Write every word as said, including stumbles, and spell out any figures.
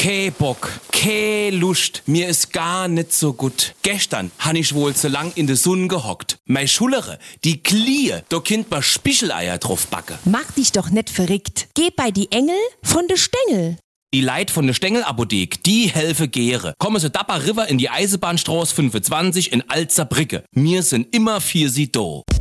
Keh Bock, keh Lust, mir ist gar nicht so gut. Gestern han ich wohl zu lang in de Sonne gehockt. Mei Schulere, die Klie, da kind ma Spicheleier drauf backe. Mach dich doch nicht verrückt. Geh bei die Engel von de Stängel. Die Leit von der Stengelapothek, die helfe gäre. Komme so Dapper River in die Eisenbahnstraße fünfundzwanzig in Alzerbrücke. Mir sind immer für sie do.